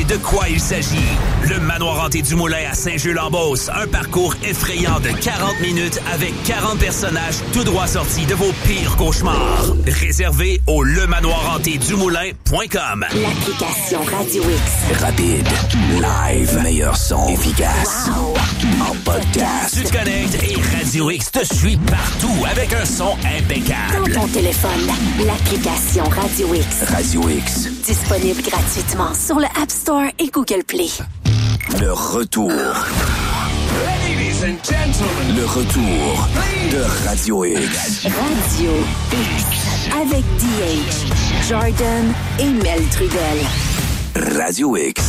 de quoi il s'agit. Le Manoir Hanté du Moulin à Saint-Jeu-Lambausse. Un parcours effrayant de 40 minutes avec 40 personnages tout droit sortis de vos pires cauchemars. Réservé au lemanoirhantédumoulin.com. L'application Radio X. Rapide, live, meilleur son, efficace. Wow. En podcast. Tu te connectes et Radio X te suit partout avec un son impeccable. Dans ton téléphone, l'application Radio X. Radio X. Disponible gratuitement sur le App Store et Google Play. Le retour. Ladies and gentlemen. Le retour de Radio X. Radio X. Avec DH, Jordan et Mel Trudel. Radio X.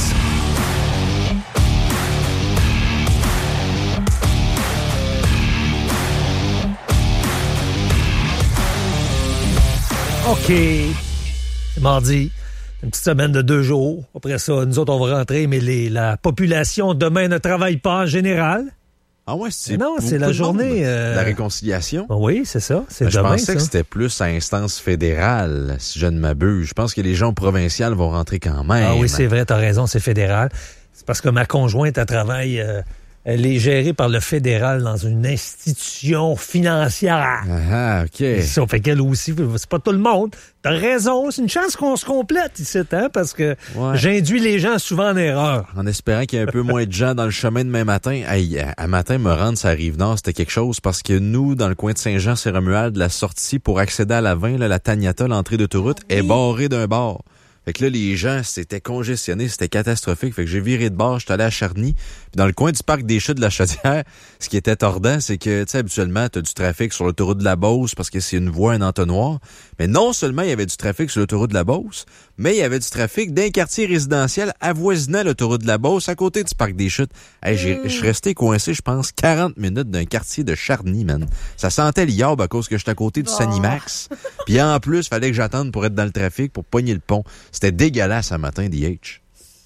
OK. C'est mardi. Une petite semaine de 2 jours. Après ça, nous autres, on va rentrer, mais la population demain ne travaille pas en général. Ah ouais, c'est Non, c'est la journée... La réconciliation? Oui, c'est ça. C'est Je demain, pensais ça. que c'était plus à instance fédérale, si je ne m'abuse. Je pense que les gens provinciales vont rentrer quand même. Ah oui, c'est vrai, t'as raison, c'est fédéral. C'est parce que ma conjointe, elle travaille... elle est gérée par le fédéral dans une institution financière. Ah, OK. Ça fait qu'elle aussi, c'est pas tout le monde. T'as raison, c'est une chance qu'on se complète ici, hein, parce que j'induis les gens souvent en erreur. En espérant qu'il y ait un peu moins de gens dans le chemin demain matin. Hey, à matin, me rendre sur la Rive-Nord, c'était quelque chose, parce que nous, dans le coin de Saint-Jean-c'est-Romuald, la sortie pour accéder à la 20, là, la Taniata, l'entrée d'autoroute, est barrée d'un bord. Fait que là, les gens, c'était congestionné, c'était catastrophique. Fait que j'ai viré de bord, j'étais allé à Charny. Puis dans le coin du parc des Chutes de la Chaudière, ce qui était tordant, c'est que, tu sais, habituellement, t'as du trafic sur l'autoroute de la Beauce parce que c'est une voie, un entonnoir. Mais non seulement il y avait du trafic sur l'autoroute de la Beauce, mais il y avait du trafic d'un quartier résidentiel avoisinant l'autoroute de la Beauce à côté du parc des Chutes. Hey, je suis resté coincé, je pense, 40 minutes d'un quartier de Charny, man. Ça sentait l'IAB à cause que j'étais à côté du Sanimax. Puis en plus, fallait que j'attende pour être dans le trafic, pour pogner le pont. C'était dégueulasse ce matin, DH.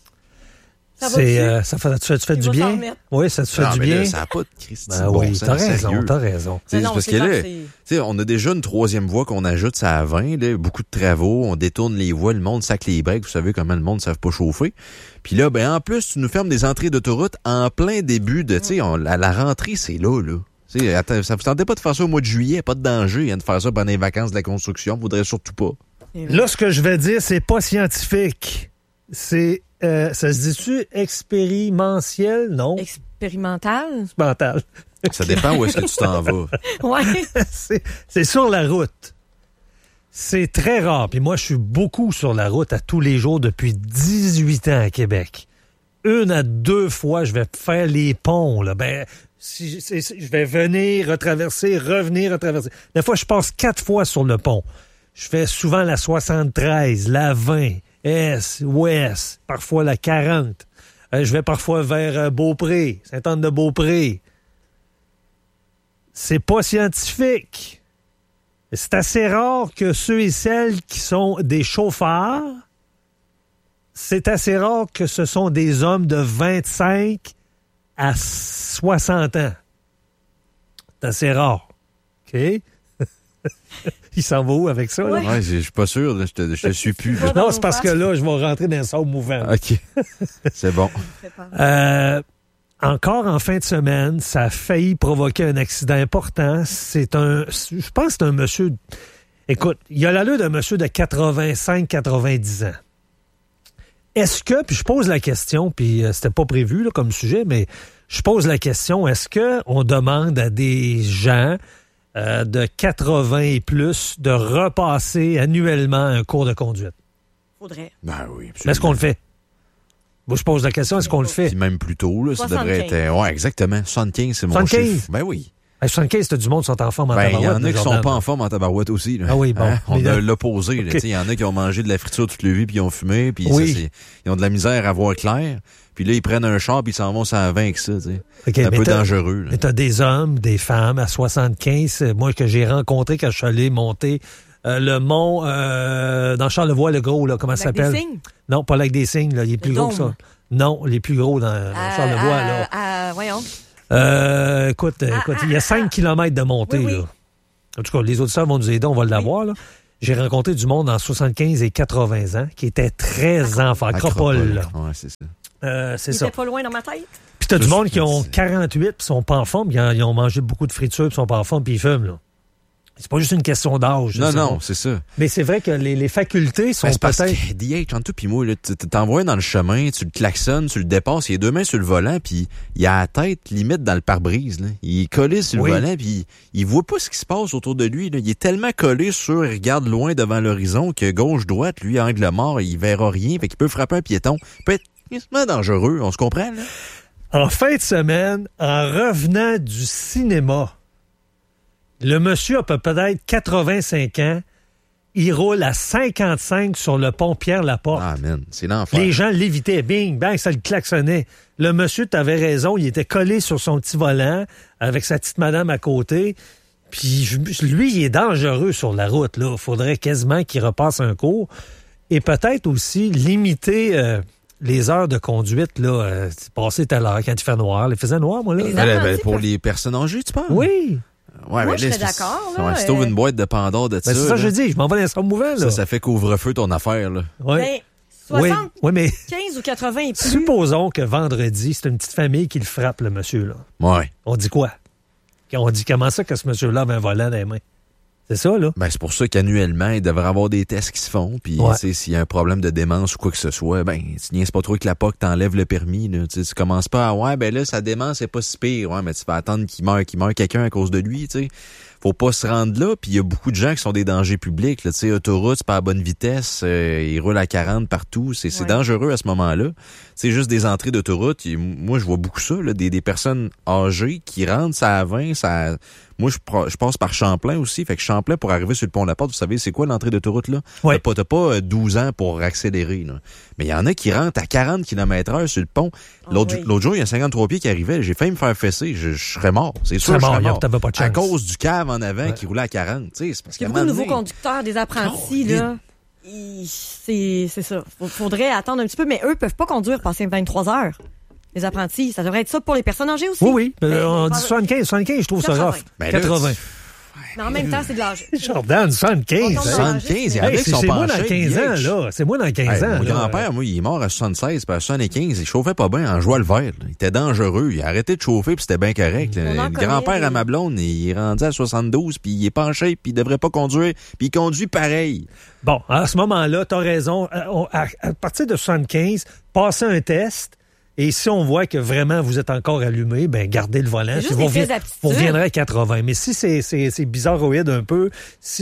Ça te fait du bien? Oui, ça te fait du bien. Là, ça n'a pas de Christy. Oui, t'as raison. C'est parce que là, on a déjà une 3e voie qu'on ajoute, ça à 20, là, beaucoup de travaux, on détourne les voies, le monde sac les breaks, vous savez comment le monde ne savent pas chauffer. Puis là, ben en plus, tu nous fermes des entrées d'autoroute en plein début de, tu sais, la rentrée, c'est là. T'sais, ça vous tentait pas de faire ça au mois de juillet, pas de danger, de faire ça pendant les vacances de la construction, vous voudrez surtout pas. Là, ce que je vais dire, c'est pas scientifique. C'est, ça se dit-tu expérimentiel? Non. Expérimental? Mental. Ça dépend où est-ce que tu t'en vas. Ouais. C'est sur la route. C'est très rare. Puis moi, je suis beaucoup sur la route à tous les jours depuis 18 ans à Québec. 1 à 2 fois, je vais faire les ponts, là. Ben, je vais venir, retraverser, revenir, retraverser. Des fois, je passe 4 fois sur le pont. Je fais souvent la 73, la 20, S, Ouest, parfois la 40. Je vais parfois vers Beaupré, Sainte-Anne-de-Beaupré. C'est pas scientifique. C'est assez rare que ceux et celles qui sont des chauffeurs, c'est assez rare que ce sont des hommes de 25 à 60 ans. C'est assez rare. OK? Il s'en va où avec ça? Là? Ouais, je suis pas sûr. Là, je te suis plus. Là. Non, c'est parce que là, je vais rentrer dans un sable mouvant. OK. C'est bon. Encore en fin de semaine, ça a failli provoquer un accident important. Je pense que c'est un monsieur... Écoute, il y a l'allure d'un monsieur de 85-90 ans. Est-ce que, puis je pose la question, puis c'était pas prévu là, comme sujet, mais je pose la question, est-ce qu'on demande à des gens de 80 et plus de repasser annuellement un cours de conduite? Faudrait. Ben oui. Mais est-ce qu'on le fait? Moi, je pose la question, est-ce qu'on le fait? Puis même plus tôt, là, ça 75. devrait être... Ouais, exactement. 75, c'est mon 75? chiffre. Ben oui. 75, c'est du monde qui sont en forme en Ben, tabarouette. il y en a qui sont pas en forme en tabarouette aussi. Là. Ah oui, bon. Hein? On Mais a l'opposé. Il y en a qui ont mangé de la friture toute leur vie, puis ils ont fumé, puis oui. Ils ont de la misère à voir clair. Puis là, ils prennent un char, puis ils s'en vont sur la 20 avec ça. Okay, c'est un peu dangereux. Là. Mais t'as des hommes, des femmes à 75, moi que j'ai rencontré quand je suis allé monter le mont dans Charlevoix, le gros, là, comment ça s'appelle? Lac des Cygnes? Non, pas Lac des Cygnes, là, il est plus gros que ça. Non, les plus gros dans Charlevoix, là. Voyons. Écoute, il y a 5 km de montée, oui. là. En tout cas, les auditeurs vont nous aider, on va l'avoir, là. J'ai rencontré du monde en 75 et 80 ans qui était très enfant. Acropole, là. Ouais, c'est ça. C'est Il ça. était pas loin dans ma tête. Puis t'as du monde qui ont 48 puis sont pas en forme. Ils ont mangé beaucoup de fritures puis sont pas en forme puis ils fument, là. C'est pas juste une question d'âge. Non, c'est ça. Mais c'est vrai que les facultés sont c'est parce peut-être... que DH, entre toi pis moi, là, t'envoies dans le chemin, tu le klaxonnes, tu le dépasses, il a deux mains sur le volant, puis il a la tête limite dans le pare-brise. Là. Il est collé sur le volant, puis il voit pas ce qui se passe autour de lui. Là. Il est tellement collé sur, il regarde loin devant l'horizon que gauche-droite, lui, angle mort, il verra rien, fait qu'il peut frapper un piéton. Il peut être extrêmement dangereux, on se comprend, là? En fin de semaine, en revenant du cinéma, le monsieur a peut-être 85 ans. Il roule à 55 sur le pont Pierre-Laporte. Ah, man, c'est l'enfer. Les gens l'évitaient. Bing, bang, ça le klaxonnait. Le monsieur, t'avais raison, il était collé sur son petit volant avec sa petite madame à côté. Puis lui, il est dangereux sur la route. Là. Faudrait quasiment qu'il repasse un cours. Et peut-être aussi limiter les heures de conduite. Là, passer tout à l'heure quand il fait noir. Il faisait noir, moi, là. Pour les personnes âgées, tu parles? Oui. Ouais, moi, mais je là, serais d'accord. Ouais, si t'ouvres une boîte de Pandore de ça. C'est ça que je dis, je m'en vais dans ce mouvement. Là. Ça fait couvre-feu ton affaire. Là. Ouais. Ben, 75 oui, mais ou 80 et plus. supposons que vendredi, c'est une petite famille qui le frappe, le monsieur. Là. Ouais. On dit quoi? On dit comment ça que ce monsieur-là avait un volant dans les mains? C'est ça, là? Ben, c'est pour ça qu'annuellement, il devrait avoir des tests qui se font. Puis, tu sais, s'il y a un problème de démence ou quoi que ce soit, ben, tu niaises pas trop que la POC t'enlève le permis, là. Tu commences pas à, ouais, ben là, sa démence, c'est pas si pire. Ouais, mais tu vas attendre qu'il meure quelqu'un à cause de lui, tu sais. Faut pas se rendre là, puis il y a beaucoup de gens qui sont des dangers publics, là. Tu sais, autoroute, c'est pas à bonne vitesse, ils roulent à 40 partout. C'est dangereux à ce moment-là. C'est juste des entrées d'autoroute. Moi, je vois beaucoup ça, là, des personnes âgées qui rentrent, ça à 20, ça... Moi, je passe par Champlain aussi. Fait que Champlain, pour arriver sur le pont de la Porte, vous savez, c'est quoi l'entrée d'autoroute, là? Ouais. T'as pas 12 ans pour accélérer, là. Mais il y en a qui rentrent à 40 km/h sur le pont. L'autre jour, il y a 53 pieds qui arrivaient. J'ai failli me faire fesser. Je serais mort. C'est sûr que je serais mort. T'avais pas de chance. À cause du cave en avant qui roulait à 40. C'est parce Il y a beaucoup de nouveaux conducteurs, des apprentis, là. C'est ça. Faudrait attendre un petit peu, mais eux peuvent pas conduire passer 23 heures. Les apprentis, ça devrait être ça pour les personnes âgées aussi. Oui. On dit 75, je trouve ça rough. 80. Mais en même temps, c'est de l'âge. Jordan, 75. 75, il y en a qui sont c'est moi dans penchés. 15 ans, là. C'est moi dans 15 ans. Mon grand-père, moi, il est mort à 76, puis à 75, il chauffait pas bien en joie le vert. Il était dangereux. Il a arrêté de chauffer, puis c'était bien correct. Le grand-père à ma blonde, il est rendu à 72, puis il est penché, puis il devrait pas conduire, puis il conduit pareil. Bon, à ce moment-là, t'as raison. À partir de 75, passez un test. Et si on voit que vraiment vous êtes encore allumé, ben gardez le volant. C'est juste vous reviendrez à 80. Mais si c'est bizarroïde un peu, si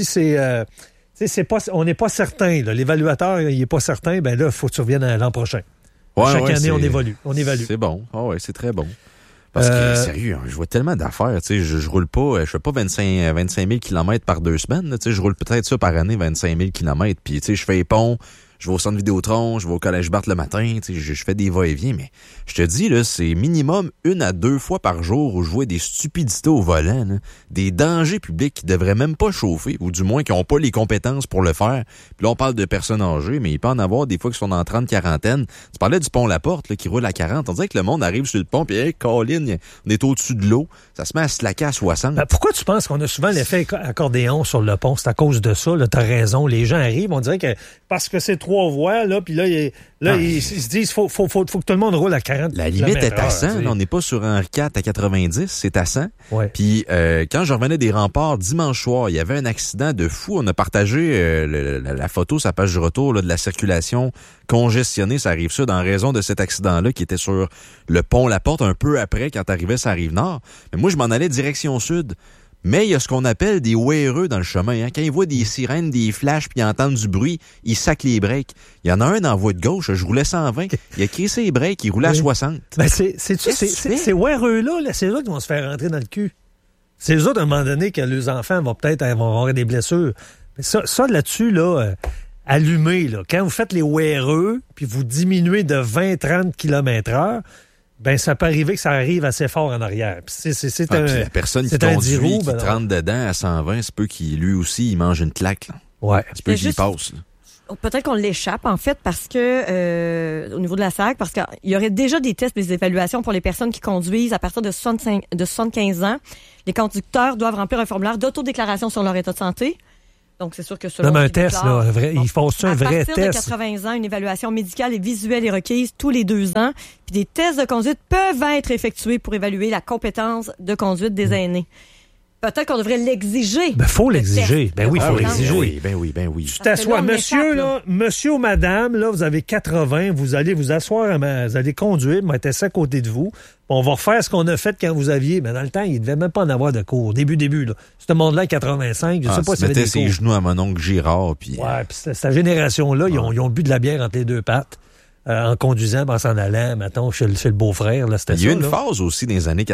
c'est pas, on n'est pas certain, là, l'évaluateur il est pas certain, ben là, il faut que tu reviennes l'an prochain. Chaque année, on évalue. C'est bon. Ouais, c'est très bon. Parce que, sérieux, je vois tellement d'affaires. Tu sais, je roule pas, je fais pas 25 000 km par 2 semaines. Tu sais, je roule peut-être ça par année, 25 000 km. Puis, tu sais, je fais les ponts. Je vais au centre Vidéotron, je vais au collège Barthes le matin, tu sais, je fais des va-et-vient, mais je te dis, là, c'est minimum 1 à 2 fois par jour où je vois des stupidités au volant, là, des dangers publics qui devraient même pas chauffer, ou du moins qui n'ont pas les compétences pour le faire. Puis là, on parle de personnes âgées, mais il peut en avoir des fois qui sont dans 30-40. Tu parlais du pont La Porte, là, qui roule à 40. On dirait que le monde arrive sur le pont, puis hey, Colin, on est au-dessus de l'eau. Ça se met à slacker à 60. Ben, pourquoi tu penses qu'on a souvent l'effet accordéon sur le pont? C'est à cause de ça, là, t'as raison. Les gens arrivent, on dirait que parce que c'est 3 voies, là, puis là, ils se disent faut que tout le monde roule à 40. La limite est à 100. Là, on n'est pas sur Henri IV à 90, c'est à 100. Ouais. Puis quand je revenais des remparts dimanche soir, il y avait un accident de fou. On a partagé la photo, sa page du retour là, de la circulation congestionnée. Ça arrive sud en raison de cet accident-là qui était sur le pont La Porte un peu après quand t'arrivais sur la Rive-Nord. Mais moi, je m'en allais direction sud. Mais il y a ce qu'on appelle des ouéreux dans le chemin. Hein. Quand ils voient des sirènes, des flashs, puis ils entendent du bruit, ils sacent les breaks. Il y en a un dans la voie de gauche, je roulais 120. Il a crissé les breaks, il roulait à 60. Ben ces ouéreux-là, c'est eux qui vont se faire rentrer dans le cul. C'est eux autres, à un moment donné, que leurs enfants vont peut-être avoir des blessures. Mais ça là-dessus, là, allumé, là. Quand vous faites les ouéreux, puis vous diminuez de 20-30 km/h, ben ça peut arriver que ça arrive assez fort en arrière. Puis la personne qui conduit, qui te rentre dedans à 120, c'est peu qu'il, lui aussi, il mange une claque. Là. Ouais. C'est peu qu'il passe. Là. Peut-être qu'on l'échappe, en fait, parce que, au niveau de la SAC, parce qu'il y aurait déjà des tests, des évaluations pour les personnes qui conduisent à partir de 75 ans. Les conducteurs doivent remplir un formulaire d'autodéclaration sur leur état de santé. Donc, c'est sûr que selon Même ce un qu'ils test, déclarent, là, vrai, ils font ça un vrai à partir de test. 80 ans, une évaluation médicale et visuelle est requise tous les 2 ans. Puis des tests de conduite peuvent être effectués pour évaluer la compétence de conduite des aînés. Peut-être qu'on devrait l'exiger. Ben, faut le l'exiger. test Ben oui, de faut compétence. l'exiger. Ben oui. Tu t'assois, Parce que là, on monsieur, échappe, là, monsieur ou madame, là, vous avez 80, vous allez vous asseoir, vous allez conduire, mettez ça à côté de vous. On va refaire ce qu'on a fait quand vous aviez. Mais dans le temps, il ne devait même pas en avoir de cours. Début, là. Ce monde-là, à 85, je sais pas si mettait des ses cours. genoux à mon oncle Girard, puis... Ouais, puis cette génération-là, ils ont bu de la bière entre les deux pattes, en conduisant, en s'en allant, mettons, chez le beau-frère, là, c'était ça. Il y a eu une là. phase aussi dans les années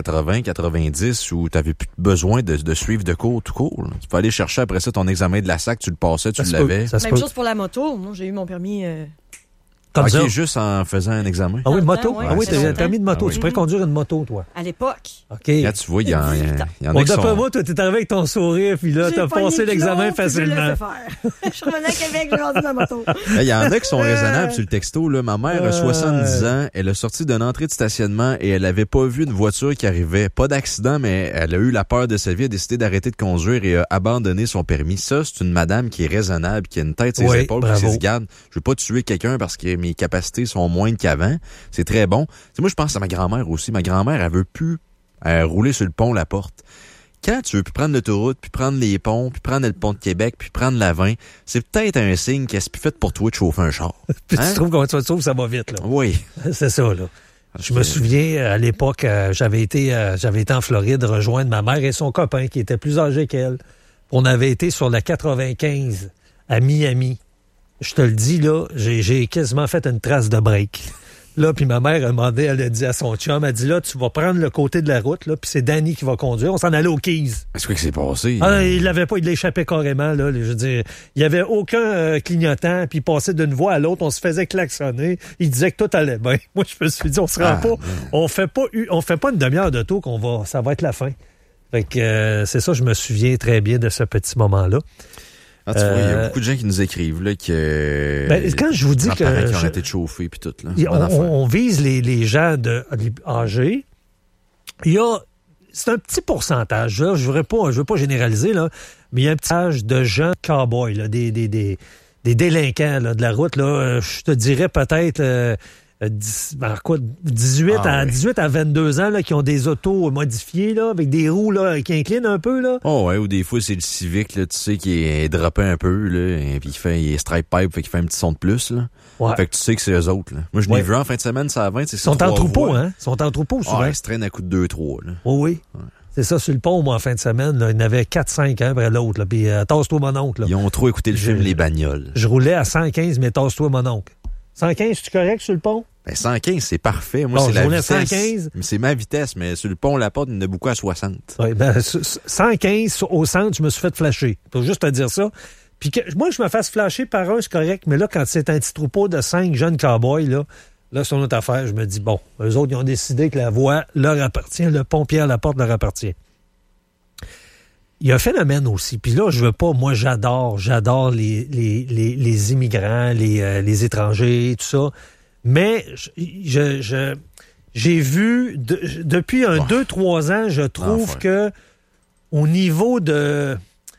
80-90 où tu n'avais plus besoin de suivre de cours tout court. Là. Tu peux aller chercher après ça ton examen de la SAC, tu le passais, tu Ça se l'avais. peut, ça se Même peut. chose pour la moto. Moi, j'ai eu mon permis... Comme ça. OK, juste en faisant un examen. Ah oui, Dans moto. le temps, ouais, Ah oui, ça t'as fait un permis de moto. longtemps. Tu pourrais conduire une moto, toi. à l'époque. OK. Là, tu vois, il y en a Bon, qui d'après sont... moi, toi, t'es arrivé avec ton sourire, puis là, J'ai t'as pogné passé le l'examen clos, puis je l'ai facilement. laissé faire. Je suis revenue à Québec, j'ai vendu ma moto. Il y en a qui sont raisonnables sur le texto. Là. Ma mère a 70 ans. Elle a sorti d'une entrée de stationnement et elle avait pas vu une voiture qui arrivait. Pas d'accident, mais elle a eu la peur de sa vie, a décidé d'arrêter de conduire et a abandonné son permis. Ça, c'est une madame qui est raisonnable, qui a une tête sur ses Oui, épaules, bravo. qui se dit, regarde, je veux pas tuer quelqu'un parce que mes capacités sont moindres qu'avant. C'est très bon. Tu sais, moi, je pense à ma grand-mère aussi. Ma grand-mère, elle veut plus rouler sur le pont La Porte. Quand tu veux plus prendre l'autoroute, puis prendre les ponts, puis prendre le pont de Québec, puis prendre la 20, c'est peut-être un signe qu'elle c'est plus fait pour toi de chauffer un char. Puis Hein? tu trouves comment tu trouves ça va vite, là. Oui. C'est ça, là. Je me souviens, à l'époque, j'avais été en Floride rejoindre ma mère et son copain, qui était plus âgé qu'elle. On avait été sur la 95 à Miami. Je te le dis, là, j'ai quasiment fait une trace de break. Là, puis ma mère a demandé, elle a dit à son chum, elle a dit, là, tu vas prendre le côté de la route, là, puis c'est Danny qui va conduire. On s'en allait aux Keys. Est-ce que c'est passé? Ah, il l'avait pas, il l'échappait carrément, là. Je veux dire, il y avait aucun clignotant, puis il passait d'une voie à l'autre, on se faisait klaxonner. Il disait que tout allait bien. Moi, je me suis dit, on se rend pas, on fait pas une demi-heure de tour ça va être la fin. Fait que c'est ça, je me souviens très bien de ce petit moment-là. Ah, tu vois, il y a beaucoup de gens qui nous écrivent là que quand je vous dis que parents qui ont arrêté de chauffer puis tout là. On vise les gens âgés. C'est un petit pourcentage. Là, je veux pas généraliser là, mais il y a un petit pourcentage de gens cowboys, là, des délinquants là, de la route là. Je te dirais peut-être 18 à 22 ans là, qui ont des autos modifiées là, avec des roues là, qui inclinent un peu là. Oh ouais, ou des fois c'est le Civic là, tu sais, qui est droppé un peu là, et puis il est stripe pipe, fait qu'il fait un petit son de plus là. Ouais. Fait que tu sais que c'est eux autres là. Moi je l'ai vu en fin de semaine, ça à 20, c'est Ils sont en troupeau, hein. Ils sont en troupeau souvent. Ouais, ils se traînent à coups de 2-3 là. Oh, oui. Ouais. C'est ça, sur le pont, moi, en fin de semaine, là, il y en avait 4-5 un après l'autre. Là, puis tasse-toi, mon oncle. Là. Ils ont trop écouté le film Les Bagnoles. Je roulais à 115, mais tasse-toi, mon oncle. 115, c'est-tu correct sur le pont? Ben 115, c'est parfait. Moi, c'est la vitesse. 115. C'est ma vitesse, mais sur le pont La Porte, il y en a beaucoup à 60. Oui, ben 115 au centre, je me suis fait flasher. Pour juste te dire ça. Puis que moi, je me fasse flasher par un, c'est correct. Mais là, quand c'est un petit troupeau de 5 jeunes cowboys, là, c'est une autre affaire. Je me dis, bon, eux autres, ils ont décidé que la voie leur appartient, le pont Pierre-Laporte leur appartient. Il y a un phénomène aussi. Puis là, je veux pas, moi, j'adore les immigrants, les étrangers, tout ça. Mais j'ai vu, depuis 2-3 ans, je trouve que au niveau de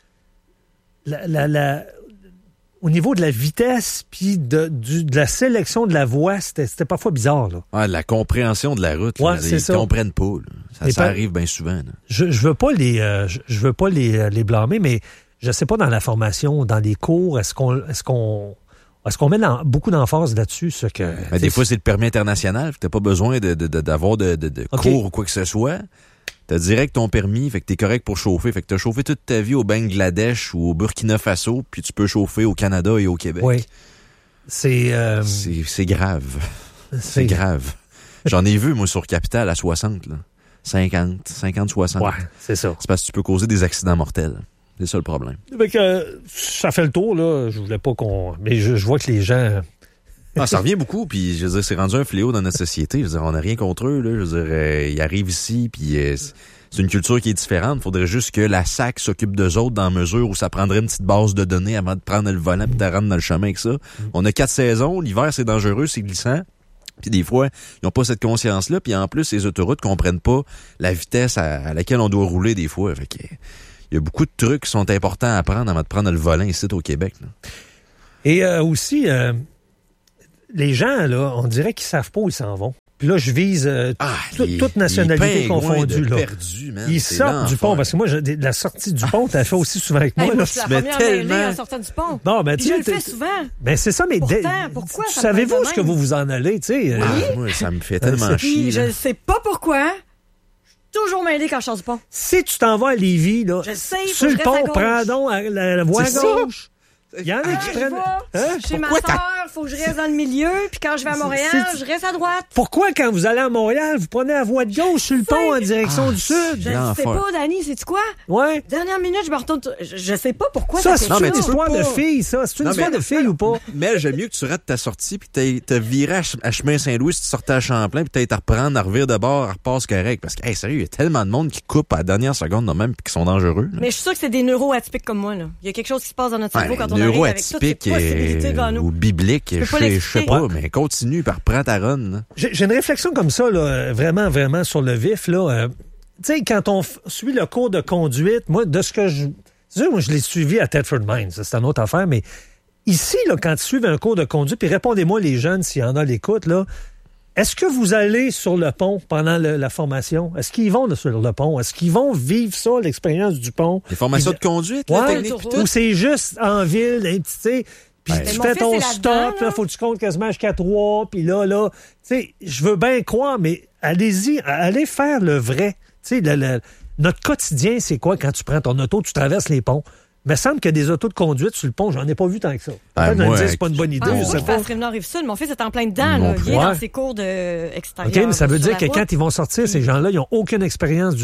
au niveau de la vitesse puis de la sélection de la voie, c'était parfois bizarre. Là. Ouais, la compréhension de la route. Ouais, là, ils comprennent pas. Ça arrive bien souvent. Là. Je veux pas les blâmer, mais je sais pas dans la formation, dans les cours, est-ce qu'on met beaucoup d'emphase là-dessus? Mais des fois, c'est le permis international. T'as pas besoin d'avoir de cours ou quoi que ce soit. T'as direct ton permis, fait que t'es correct pour chauffer. Fait que t'as chauffé toute ta vie au Bangladesh ou au Burkina Faso, puis tu peux chauffer au Canada et au Québec. Oui. C'est grave. C'est grave. J'en ai vu, moi, sur Capital à 60, là. 50, 60. Ouais, c'est ça. C'est parce que tu peux causer des accidents mortels. C'est ça le problème. Fait que, ça fait le tour, là. Je voulais pas qu'on... Mais je vois que les gens... Ça revient beaucoup, puis je veux dire, c'est rendu un fléau dans notre société. Je veux dire, on n'a rien contre eux, là. Je veux dire, ils arrivent ici, puis c'est une culture qui est différente. Faudrait juste que la SAC s'occupe d'eux autres dans la mesure où ça prendrait une petite base de données avant de prendre le volant et de rentrer dans le chemin avec ça. On a 4 saisons. L'hiver, c'est dangereux, c'est glissant. Puis des fois, ils n'ont pas cette conscience-là. Puis en plus, les autoroutes comprennent pas la vitesse à laquelle on doit rouler des fois. Fait que, il y a beaucoup de trucs qui sont importants à prendre avant de prendre le volant ici au Québec. Là. Et aussi, les gens, là, on dirait qu'ils savent pas où ils s'en vont. Puis là, je vise toute nationalité confondue. Là. Perdu, man, ils sortent du pont, parce que moi, la sortie du pont, t'as fait aussi souvent avec moi. Moi, Là. je suis la première mêlée en sortant du pont. Bon, ben, je le fais souvent. Ben, c'est ça, mais pourquoi savez-vous ce que vous en allez, tu sais? Moi, ça me fait tellement chier. Je ne sais pas pourquoi. Je suis toujours mêlée quand je sors du pont. Si tu t'en vas à Lévis, là, sur le pont, prends donc la voie gauche. Il y en a qui prennent... Chez ma sœur, il faut que je reste dans le milieu, puis quand je vais à Montréal, je reste à droite. Pourquoi, quand vous allez à Montréal, vous prenez la voie de gauche sur le pont en direction du sud? Je ne sais pas, Dani, sais-tu quoi? Ouais. Dernière minute, je me retourne... Je sais pas pourquoi ça fait c'est une histoire de fille, ça. C'est une histoire de fille ou pas? Mais j'aime mieux que tu rates ta sortie, puis t'as viré à chemin Saint-Louis, si tu sortais à Champlain, puis t'as été à reprendre, à revire de bord, à repasse correct. Parce que, sérieux, il y a tellement de monde qui coupe à la dernière seconde, non, même, puis qui sont dangereux. Là. Mais je suis sûre que c'est des neuroatypiques comme moi, là. Il y a quelque chose qui se passe dans notre cerveau quand on arrive avec toutes ces possibilités devant nous. Ou biblique, je sais pas, mais continue par prends ta run. Là. J'ai une réflexion comme ça, là, vraiment, vraiment sur le vif. Là. Tu sais, quand on suit le cours de conduite, moi, de ce que je... moi, je l'ai suivi à Thetford Mines, c'est une autre affaire, mais ici, là, quand tu suives un cours de conduite, puis répondez-moi les jeunes, s'il y en a à l'écoute, là, est-ce que vous allez sur le pont pendant la formation? Est-ce qu'ils vont sur le pont? Est-ce qu'ils vont vivre ça, l'expérience du pont? Les formations de conduite, technique, ou c'est juste en ville, tu sais... Puis tu fais ton stop, là, faut que tu comptes quasiment jusqu'à 3, puis là, tu sais, je veux bien croire, mais allez-y, allez faire le vrai. Tu sais, notre quotidien, c'est quoi quand tu prends ton auto, tu traverses les ponts? Il me semble qu'il y a des autos de conduite sur le pont, j'en ai pas vu tant que ça. Peut-être c'est pas une bonne idée. Je sais pas. Rive-Sud, mon fils est en plein dedans, là. Il est dans ses cours extérieurs. OK, mais ça veut dire que quand ils vont sortir, ces gens-là, ils n'ont aucune expérience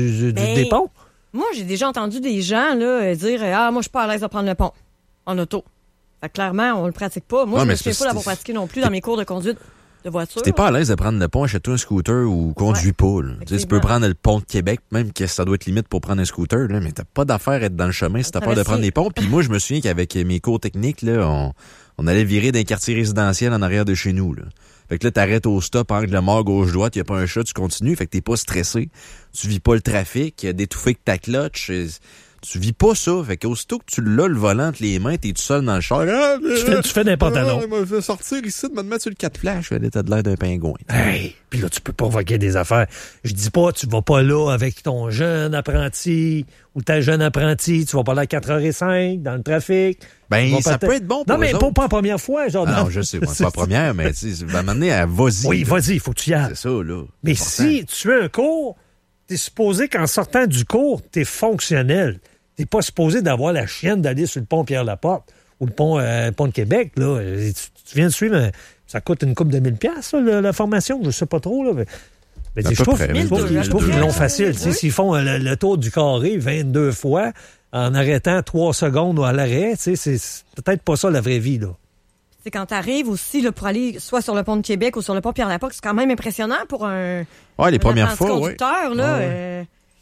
des ponts? Moi, j'ai déjà entendu des gens là, dire « Ah, moi, je suis pas à l'aise de prendre le pont en auto. » Fait que clairement, on le pratique pas. Moi, je me souviens pas d'avoir pratiqué non plus dans mes cours de conduite de voiture. Si t'es pas à l'aise de prendre le pont, achète-toi un scooter ou conduis pas. Tu peux prendre le pont de Québec, même que ça doit être limite pour prendre un scooter, là, mais t'as pas d'affaire à être dans le chemin si t'as peur de prendre les ponts. Puis moi, je me souviens qu'avec mes cours techniques, là, on allait virer d'un quartier résidentiel en arrière de chez nous. Là. Fait que là, t'arrêtes au stop, angle mort, gauche-droite, y a pas un chat, tu continues. Fait que t'es pas stressé. Tu vis pas le trafic, d'étouffer que ta clutch. Tu vis pas ça. Fait qu'aussitôt que tu l'as le volant entre les mains, t'es tout seul dans le char. Tu fais des pantalons. Je vais sortir ici, de me mettre sur le 4 flash. T'as de l'air d'un pingouin. Hey, puis là, tu peux provoquer des affaires. Je dis pas, tu vas pas là avec ton jeune apprenti ou ta jeune apprentie. Tu vas pas là à 4h05 dans le trafic. Ben, ça peut être bon pour non, mais pas la première fois. Genre, non, je sais, moi, pas la première, mais tu sais, va m'amener à vas-y. Oui, vas-y, il faut que tu y ailles. C'est ça, là. Mais si tu as un cours, t'es supposé qu'en sortant du cours, t'es fonctionnel. T'es pas supposé d'avoir la chienne d'aller sur le pont Pierre-Laporte ou le pont de Québec. Là. Tu viens de suivre, ça coûte une couple de 1000$, la formation, je sais pas trop. Là, mais je trouve qu'ils l'ont facile. Oui. S'ils font le tour du carré 22 fois en arrêtant 3 secondes à l'arrêt, c'est peut-être pas ça la vraie vie. Là. C'est quand tu arrives aussi là, pour aller soit sur le pont de Québec ou sur le pont Pierre-Laporte, c'est quand même impressionnant pour un les premières fois, conducteur. Oui. Là,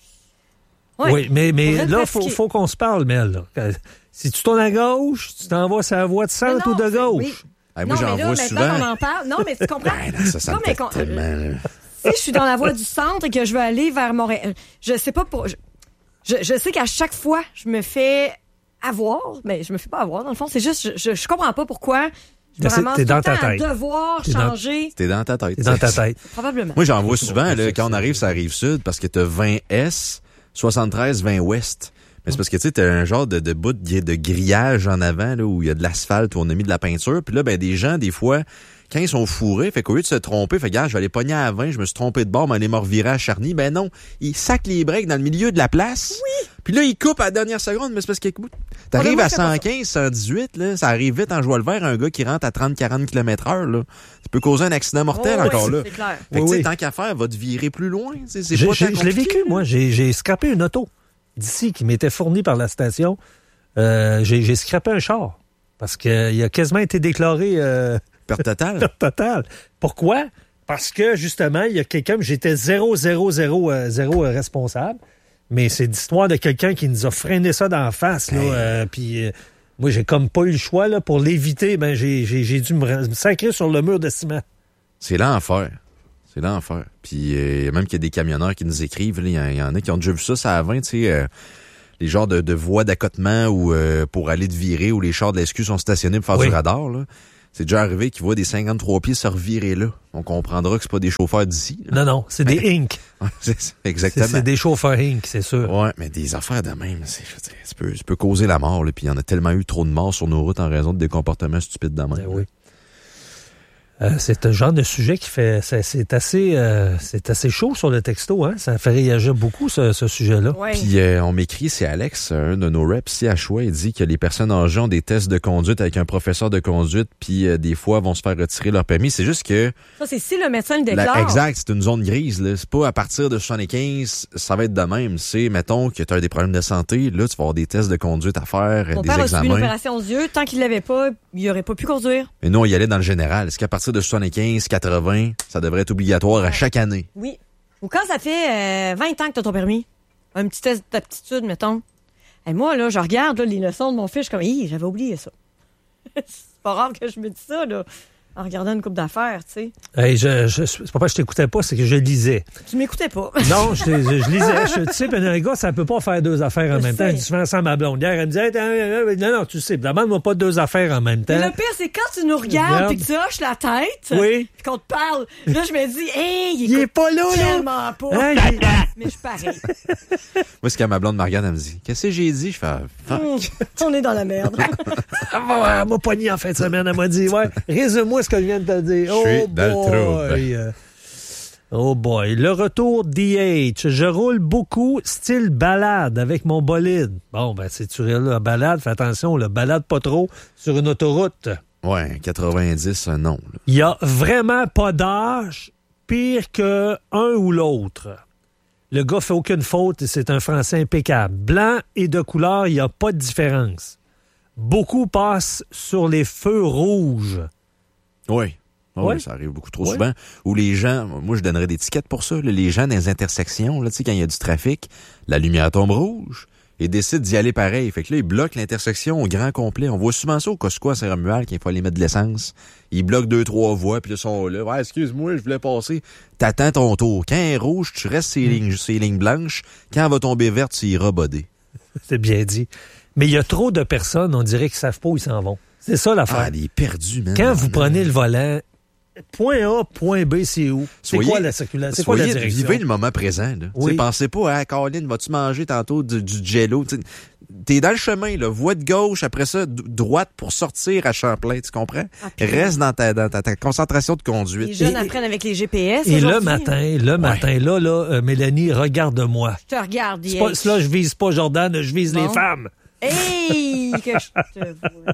oui, mais là, faut qu'on se parle, Mel. Là. Si tu tournes à gauche, tu t'en vas sur la voie de centre ou de gauche. Oui. Moi, j'en vois souvent. On en parle. Non, mais tu comprends? Ça me fait tellement... Si je suis dans la voie du centre et que je veux aller vers Montréal, je sais pas pour... Je sais qu'à chaque fois, je me fais avoir, mais je me fais pas avoir. Dans le fond, c'est juste, je comprends pas pourquoi... Je me ramasse tout le temps à devoir changer. T'es dans ta tête. T'es dans ta tête. Probablement. Moi, j'en vois souvent là, quand on arrive sur la Rive-Sud parce que t'as 20 S, 73, 20 Ouest. Mais c'est parce que tu sais, t'as un genre de bout de grillage en avant là, où il y a de l'asphalte, où on a mis de la peinture. Puis là, ben des gens, des fois, quand ils sont fourrés, fait qu'au lieu de se tromper, fait gars, je vais aller pogner à 20, je me suis trompé de bord, mais aller me revirer à Charny. Ben non, ils sacent les breaks dans le milieu de la place. Oui. Puis là, ils coupent à la dernière seconde, mais c'est parce que t'arrives à 115, 118, là, ça arrive vite en joie le vert, un gars qui rentre à 30-40 km/h, là. Ça peut causer un accident mortel encore là. C'est clair. Fait que tant qu'à faire, va te virer plus loin. Je l'ai vécu, moi. J'ai scrappé une auto d'ici qui m'était fournie par la station. J'ai scrappé un char parce qu'il a quasiment été déclaré... Perte totale? Perte totale. Pourquoi? Parce que, justement, il y a quelqu'un... J'étais 0 responsable, mais c'est l'histoire de quelqu'un qui nous a freiné ça d'en face. Là, puis moi, j'ai comme pas eu le choix. Là, pour l'éviter, ben j'ai dû me sacrer sur le mur de ciment. C'est l'enfer. C'est l'enfer. Puis même qu'il y a des camionneurs qui nous écrivent, il y en a qui ont déjà vu ça à 20, tu sais... les genres de voies d'accotement ou pour aller te virer, où les chars de la SQ sont stationnés pour faire du radar, là. C'est déjà arrivé qu'ils voient des 53 pieds se revirer là. On comprendra que c'est pas des chauffeurs d'ici. Là. Non, c'est des Inc. Exactement. C'est des chauffeurs Inc, c'est sûr. Ouais, mais des affaires de même, ça peut causer la mort. Puis il y en a tellement eu trop de morts sur nos routes en raison de des comportements stupides de même. Ben oui. C'est un genre de sujet qui fait... C'est assez chaud sur le texto, hein? Ça fait réagir beaucoup, ce sujet-là. Ouais. Puis on m'écrit, c'est Alex, un de nos reps ici à Choix, il dit que les personnes âgées ont des tests de conduite avec un professeur de conduite, puis des fois vont se faire retirer leur permis. C'est juste que... Ça, c'est si le médecin le déclare. Exact, c'est une zone grise. Là. C'est pas à partir de 75, ça va être de même. C'est, mettons, que tu as des problèmes de santé, là, tu vas avoir des tests de conduite à faire, Mon des père a examens. subi une opération aux yeux. Tant qu'il l'avait pas, il aurait pas pu conduire. Mais nous, on y allait dans le général. Est-ce qu'à partir de 75, 80, ça devrait être obligatoire à chaque année? Oui. Ou quand ça fait 20 ans que tu as ton permis, un petit test d'aptitude, mettons. Et moi, là, je regarde là, les leçons de mon fils, je suis comme, j'avais oublié ça. C'est pas rare que je me dise ça, là, en regardant une couple d'affaires, tu sais. Hey, c'est pas parce que je t'écoutais pas, c'est que je lisais. Tu m'écoutais pas. Non, je lisais. Tu sais, un gars, ça peut pas faire deux affaires en même temps. Tu fais ça à ma blonde. Hier, elle me disait, non, tu sais, demande-moi pas deux affaires en même temps. Mais le pire, c'est quand tu nous regardes et que tu hoches la tête, oui, puis qu'on te parle, là, je me dis, il est pas là, tellement pas. Hein, Mais je suis pareil. Moi, c'est quand ma blonde me regarde, elle me dit, qu'est-ce que j'ai dit? Je fais, fuck. On est dans la merde. Elle m'a pogné en fin de semaine. Elle m'a dit, résume-moi ce que je viens de te dire. Je suis dans le trouble. Oh boy. Le retour DH. Je roule beaucoup style balade avec mon bolide. Bon, ben, si tu roules la balade, fais attention, balade pas trop sur une autoroute. Ouais, 90, non. Là. Il y a vraiment pas d'âge pire que un ou l'autre. Le gars fait aucune faute et c'est un Français impeccable. Blanc et de couleur, il n'y a pas de différence. Beaucoup passent sur les feux rouges. Oui. Oui, ça arrive beaucoup trop souvent. Où les gens, moi je donnerais des tickets pour ça, là, les gens dans les intersections, là, tu sais, quand il y a du trafic, la lumière tombe rouge et décident d'y aller pareil. Fait que là, ils bloquent l'intersection au grand complet. On voit souvent ça au Costco à Saint-Romuald quand il faut aller mettre de l'essence. Ils bloquent 2-3 voies, puis là, ils sont là. Ouais, excuse-moi, je voulais passer. T'attends ton tour. Quand elle est rouge, tu restes ces lignes blanches. Quand elle va tomber verte, tu iras boder. C'est bien dit. Mais il y a trop de personnes, on dirait qu'ils savent pas où ils s'en vont. C'est ça l'affaire. Ah, il est perdu, man. Quand vous prenez le volant, point A, point B, c'est où? C'est quoi la circulation? C'est quoi la direction? Vivez le moment présent. Là. Oui. Pensez pas, Colin, vas-tu manger tantôt du jello? T'es dans le chemin, là, voie de gauche, après ça, droite pour sortir à Champlain, tu comprends? Okay. Reste dans ta concentration de conduite. Les jeunes apprennent avec les GPS. Et le matin, là, Mélanie, regarde-moi. Je te regarde, là, je vise pas Jordan, je vise les femmes. Hey, que je te vois.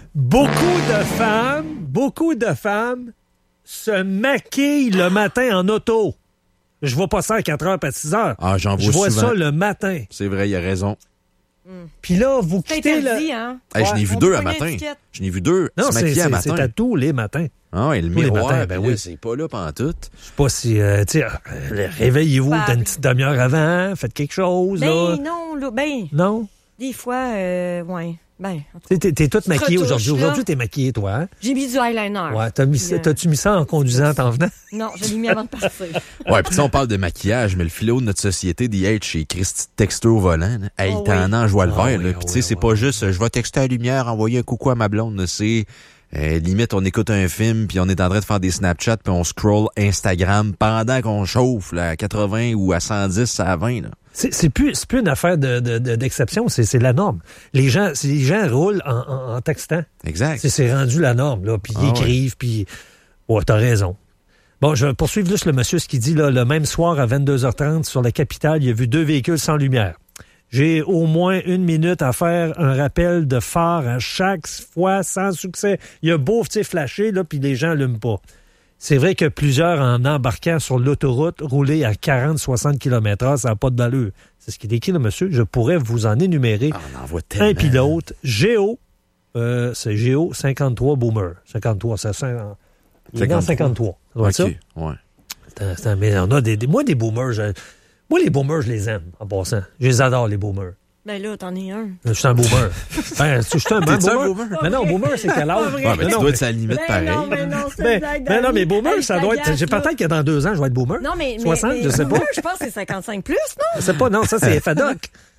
Beaucoup de femmes se maquillent le matin en auto. Je vois pas ça à 4h pas 6h. Ah, j'en vois souvent. Je vois ça le matin. C'est vrai, il a raison. Puis là, vous quittez interdit, hein? Hey, je n'ai vu deux à matin. Je n'ai vu deux se maquiller à matin. C'est à tous les matins. Ah ouais, le miroir, matins, ben oui. C'est pas là pantoute. Je sais pas si, réveillez-vous une petite demi-heure avant, faites quelque chose. Là. Non. Des fois, ouais. Ben, t'es toute maquillée aujourd'hui. Aujourd'hui, t'es maquillée, toi. Hein? J'ai mis du eyeliner. Ouais, t'as-tu mis ça en conduisant, en venant? Non, je l'ai mis avant de partir. Ouais, puis on parle de maquillage, mais le fléau de notre société, DH, c'est Christy texto au volant. Là. Hey, t'en en joie le vert. Puis tu sais, c'est pas juste, je vais texter à la lumière, envoyer un coucou à ma blonde. C'est limite, on écoute un film, puis on est en train de faire des Snapchat, puis on scroll Instagram pendant qu'on chauffe là, à 80 ou à 110, à 20. Là. C'est plus une affaire d'exception, c'est la norme. Les gens roulent en textant. Exact. C'est rendu la norme, là. Puis ils écrivent, puis... Ouais, t'as raison. Bon, je vais poursuivre juste le monsieur, ce qu'il dit, là, le même soir à 22h30, sur la capitale, il a vu 2 véhicules sans lumière. J'ai au moins 1 minute à faire un rappel de phare à chaque fois, sans succès. Il a beau, tu sais, flasher, là, puis les gens n'allument pas. C'est vrai que plusieurs, en embarquant sur l'autoroute, rouler à 40-60 km/h, ça n'a pas de valeur. C'est ce qu'il décrit, le monsieur. Je pourrais vous en énumérer. On en voit tellement. Un pilote. Géo, c'est Géo 53 Boomer. 53, c'est ça. Il est dans 53. OK, ça? Ouais. Mais on a moi, des boomers, moi, les boomers, je les aime, en passant. Je les adore, les boomers. Ben là, t'en es un. Je suis un boomer. Je suis un boomer. Mais non, boomer, c'est quel âge? Mais tu dois être à la limite pareil. Non, mais boomer, ça doit être... J'ai peut-être que dans 2 ans, je vais être boomer. Non, mais 60, je sais pas. Je pense que c'est 55 plus, non? Je sais pas, non, ça, c'est FADOC.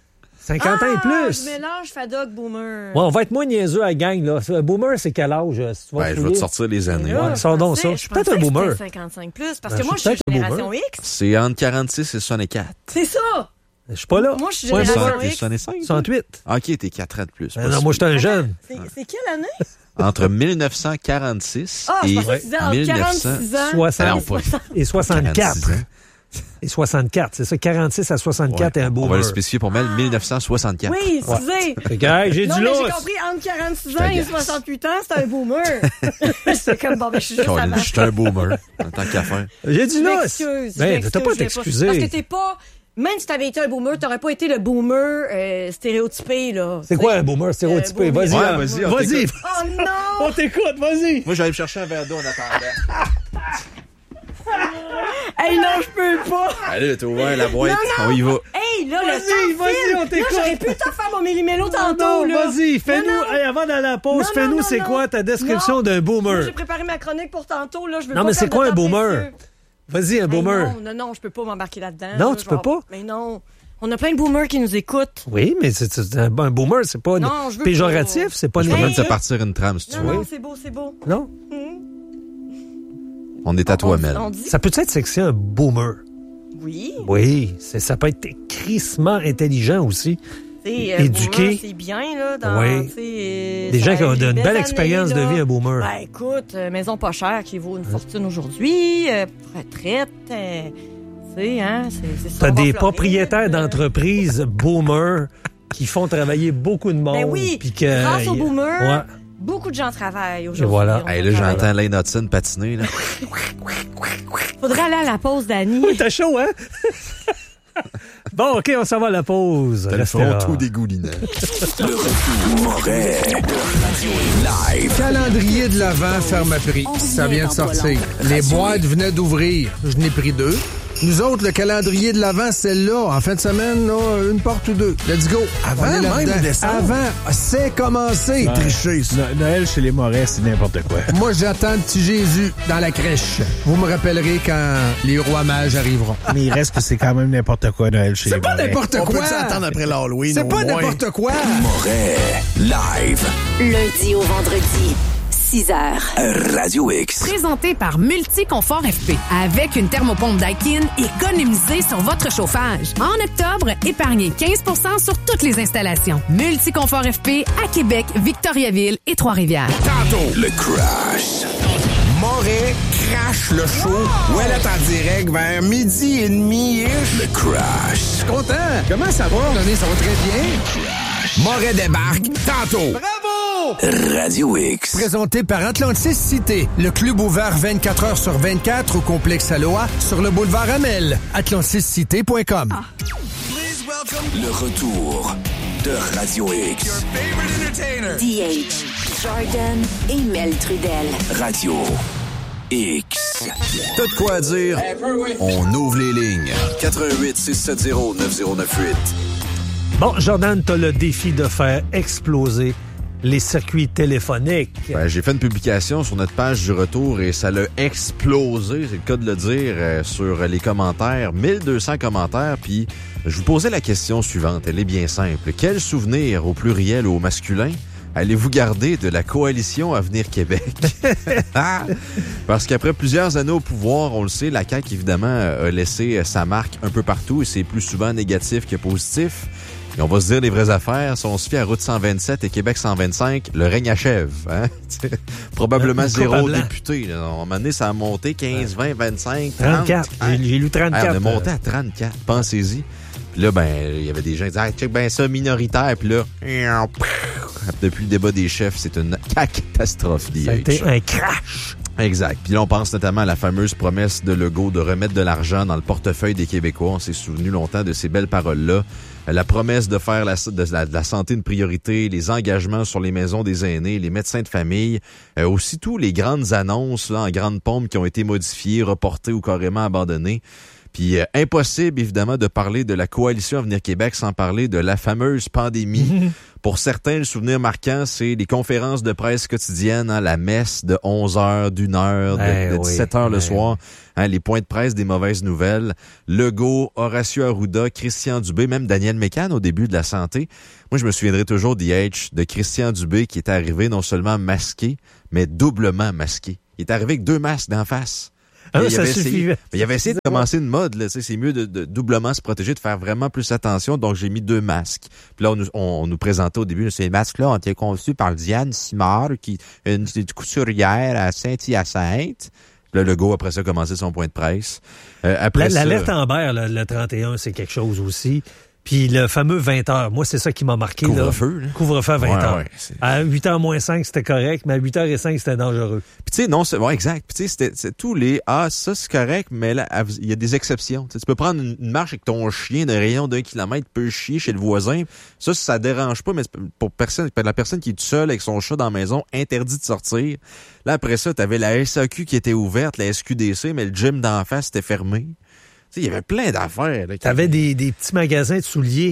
50 ans et plus. Je mélange Fadoc, Boomer. Ouais, on va être moins niaiseux à la gang, là. Boomer, c'est quel âge? Si tu vas Je vais te sortir les années. Ouais, sors donc ça. Je suis peut-être un boomer. 55 plus, parce Ben, que moi, je suis génération X. C'est entre 46 et 64. C'est ça! Je suis pas là. Moi, je suis génération T'es X. 65? 68. OK, t'es 4 ans de plus. Non, moi, j'étais un jeune. C'est quelle année? Entre 1946 Ah, je et pensais que tu disais entre 46 ans. 60 Ah non, pas et 64. 46 ans. Et 64, c'est ça, 46 à 64 et un boomer. On va le spécifier pour Mel, 1964. Oui, excusez. Fait que, hey, j'ai Non, du mais lousse. j'ai compris, entre 46 ans et 68 ans, c'est un boomer. C'est comme, bon, ben, je suis juste à Je suis un boomer, en tant qu'affaire. J'ai du Je lousse. m'excuse, je Ben, m'excuse, t'as pas à je vais t'excuser. Parce que t'es pas... Même si t'avais été un boomer, t'aurais pas été le boomer stéréotypé, là. C'est quoi un boomer stéréotypé? boomer. Vas-y, Ouais, hein. vas-y, on Vas-y. Oh non! On t'écoute, vas-y. Moi, j'allais me chercher un verre d'eau en attendant. Hey, non, je peux pas! Allez, t'as ouvert la boîte. Non, non. On y va. Hey, là, le Vas-y, temps vas-y, file. on t'écoute. Là, j'aurais pu t'en faire mon méli-mélo tantôt, Non, là. vas-y, fais-nous, Non, non. hey, avant d'aller à la pause, Non, fais-nous non, c'est non, quoi non. ta description Non. d'un Moi, boomer? j'ai préparé ma chronique pour tantôt, là. Je veux Non, pas mais c'est perdre quoi de un temps boomer? précieux. Vas-y, un Hey, boomer. non, je peux pas m'embarquer là-dedans. Non, là, tu peux pas? Mais non. On a plein de boomers qui nous écoutent. Oui, mais c'est un boomer, c'est pas Non, je veux péjoratif, pas. c'est pas Je peux Hey. même te partir une trame, si tu Non, veux. non, c'est beau, c'est beau. Non? On est à toi, Mel. On dit Ça peut être sexy, un boomer? oui. Oui, ça peut être crissement intelligent aussi. T'sais, Éduqué. boomer, c'est bien, là. Dans, Oui. t'sais, Des ça gens qui ont a eu une des belle belles expérience années, de là. vie, un boomer. Ben, écoute, maison pas chère qui vaut une fortune aujourd'hui, retraite, t'sais, hein, c'est ça. T'as on va des fleurir, propriétaires d'entreprises boomers qui font travailler beaucoup de monde. Ben oui, puis que, grâce aux boomers, Ouais. beaucoup de gens travaillent aujourd'hui. Et voilà. On Hey, là, s'entend. j'entends Lane Hudson patiner, là. Faudrait aller à la pause, Dani. Oui, t'as chaud, hein? Bon, OK, on s'en va à la pause. T'as le Restez front là. tout dégoulinant. Le retour Moret de Radio Live. Calendrier de l'Avent ferme à prix. Ça vient de sortir. Les boîtes venaient d'ouvrir. Je n'ai pris 2. Nous autres, le calendrier de l'Avent, celle-là, en fin de semaine, là, une porte ou 2. Let's go. Avant On est même là-dedans. décembre. Avant, c'est commencé. Tricher, ça. Noël chez les Morais, c'est n'importe quoi. Moi, j'attends le petit Jésus dans la crèche. Vous me rappellerez quand les rois mages arriveront. Mais il reste que c'est quand même n'importe quoi, Noël chez les C'est pas Morais. n'importe On quoi. peut attendre après l'Halloween, C'est au pas moins? n'importe quoi. Moret Live. Lundi au vendredi, 6 heures. Radio X. Présenté par Multiconfort FP. Avec une thermopompe Daikin, économisez sur votre chauffage. En octobre, épargnez 15% sur toutes les installations. Multiconfort FP à Québec, Victoriaville et Trois-Rivières. Tantôt, Le Crash. Moret crache le show. Où elle est en direct vers 12h30-ish. Le Crash. Content. Comment ça va? Ça va très bien. Moret débarque tantôt. Radio X. Présenté par Atlantis Cité, le club ouvert 24 heures sur 24 au complexe Aloha sur le boulevard Amel. AtlantisCité.com. Le retour de Radio X. DH, Jordan et Mel Trudel. Radio X. T'as de quoi dire? On ouvre les lignes. 88 670 9098. Bon, Jordan, t'as le défi de faire exploser les circuits téléphoniques. Ben, j'ai fait une publication sur notre page du retour et ça l'a explosé, c'est le cas de le dire, sur les commentaires. 1200 commentaires, puis je vous posais la question suivante. Elle est bien simple. Quel souvenir, au pluriel ou au masculin, allez-vous garder de la coalition Avenir Québec? Parce qu'après plusieurs années au pouvoir, on le sait, la CAQ, évidemment, a laissé sa marque un peu partout et c'est plus souvent négatif que positif. Et on va se dire les vraies affaires. Si on se fie à Route 127 et Québec 125, le règne achève. Hein? Probablement Une coupe à zéro blanc. député. Là. À un moment donné, ça a monté 15, 20, 25, 30. 34. J'ai lu 34. On est monté à 34. Pensez-y. Puis là, ben, il y avait des gens qui disaient, check ben ça, minoritaire. Puis là, depuis le débat des chefs, c'est une catastrophe. Ça a été un crash. Exact. Puis là, on pense notamment à la fameuse promesse de Legault de remettre de l'argent dans le portefeuille des Québécois. On s'est souvenu longtemps de ces belles paroles-là. La promesse de faire de la santé une priorité, les engagements sur les maisons des aînés, les médecins de famille, aussitôt les grandes annonces là, en grande pompe qui ont été modifiées, reportées ou carrément abandonnées. Puis impossible, évidemment, de parler de la coalition Avenir Québec sans parler de la fameuse pandémie. Pour certains, le souvenir marquant, c'est les conférences de presse quotidiennes, la messe de 11h, d'1h, de 17h le soir, les points de presse des mauvaises nouvelles. Legault, Horacio Arruda, Christian Dubé, même Daniel Mécan au début de la santé. Moi, je me souviendrai toujours de Christian Dubé qui est arrivé non seulement masqué, mais doublement masqué. Il est arrivé avec 2 masques d'en face. Il avait essayé de commencer une mode, là. C'est mieux de doublement se protéger, de faire vraiment plus attention. Donc, j'ai mis 2 masques. Puis là, on nous présentait au début, ces masques-là ont été conçus par Diane Simard, une couturière à Saint-Hyacinthe. Puis là, Legault, après ça, a commencé son point de presse. L'alerte Amber, le 31, c'est quelque chose aussi. Puis le fameux 20h, moi, c'est ça qui m'a marqué. Couvre-feu. Couvre-feu à 20h. À 8h moins 5, c'était correct, mais à 8h05, c'était dangereux. Puis tu sais, non, c'est exact. Puis tu sais, c'est tous les ça c'est correct, mais là, il y a des exceptions. T'sais, tu peux prendre une marche avec ton chien d'un rayon d'1 kilomètre, peut chier chez le voisin. Ça dérange pas, mais pour la personne qui est toute seule avec son chat dans la maison, interdit de sortir. Là, après ça, t'avais la SAQ qui était ouverte, la SQDC, mais le gym d'en face était fermé. Il y avait plein d'affaires. T'avais des petits magasins de souliers,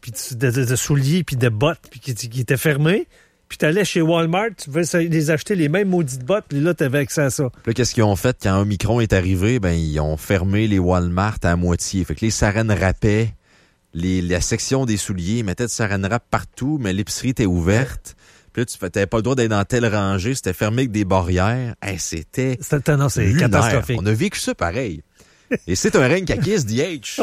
de souliers puis de bottes qui étaient fermés. Puis t'allais chez Walmart, tu pouvais les acheter les mêmes maudites bottes, puis là, t'avais accès à ça. Puis là, qu'est-ce qu'ils ont fait quand Omicron est arrivé? Ils ont fermé les Walmart à moitié. Fait que les saran wrapaient la section des souliers, ils mettaient de saran wrap partout, mais l'épicerie était ouverte. Puis là, tu n'avais pas le droit d'être dans telle rangée, c'était fermé avec des barrières. C'était catastrophique. On a vécu ça pareil. Et c'est un règne caquiste, DH.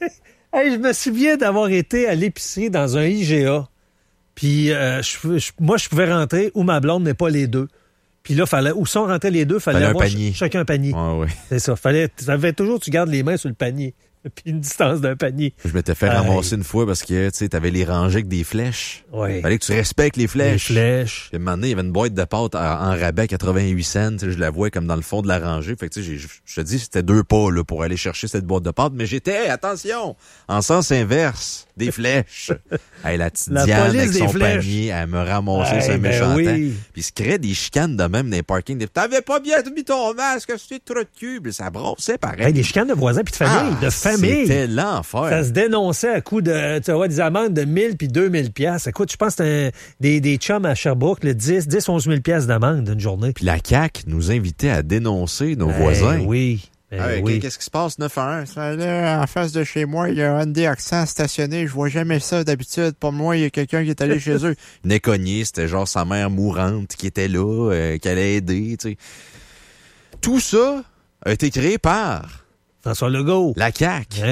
Je me souviens d'avoir été à l'épicerie dans un IGA. Puis moi, je pouvais rentrer où ma blonde n'est pas les deux. Puis là, où sont rentrés les deux, fallait avoir chacun un panier. Ouais. C'est ça. Tu gardes les mains sur le panier. Puis une distance d'un panier. Je m'étais fait ramasser une fois parce que, tu sais, t'avais les rangées avec des flèches. Oui. Fallait que tu respectes les flèches. Les flèches. Puis, à un moment donné, il y avait une boîte de pâtes en rabais à 88 cents. Je la voyais comme dans le fond de la rangée. Fait que, tu sais, je te dis, c'était 2 pas, là, pour aller chercher cette boîte de pâtes. Mais j'étais, attention, en sens inverse, des flèches. La petite Diane avec son panier, elle me ramassait ce méchant temps. Puis il se créait des chicanes de même dans les parkings. T'avais pas bien mis ton masque, c'est trop de cul. Puis ça brossait pareil. Des chicanes de voisins puis de famille. C'était l'enfer. Ça se dénonçait à coup de, tu vois, des amendes de 1000 puis 2000 piastres. Écoute, je pense que c'était des chums à Sherbrooke, 11 000 piastres d'amende d'une journée. Puis la CAQ nous invitait à dénoncer nos voisins. Oui. Qu'est-ce qui se passe 9-1? Là, en face de chez moi, il y a un Hyundai Accent stationné. Je vois jamais ça d'habitude. Pour moi, il y a quelqu'un qui est allé chez eux. Il est cogné, c'était genre sa mère mourante qui était là, qui allait aider. T'sais. Tout ça a été créé par François Legault. La CAQ.